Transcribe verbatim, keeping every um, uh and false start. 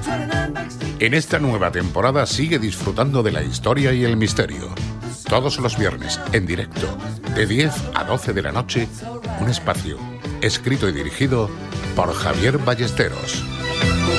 En esta nueva temporada sigue disfrutando de la historia y el misterio. Todos los viernes, en directo, de diez a doce de la noche, un espacio escrito y dirigido por Javier Ballesteros.